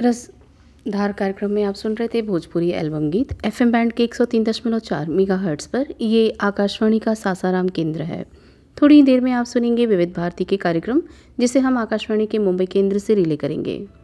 रसधार कार्यक्रम में आप सुन रहे थे भोजपुरी एल्बम गीत एफएम बैंड के 103.4 मेगाहर्ट्ज़ पर। ये आकाशवाणी का सासाराम केंद्र है। थोड़ी ही देर में आप सुनेंगे विविध भारती के कार्यक्रम, जिसे हम आकाशवाणी के मुंबई केंद्र से रिले करेंगे।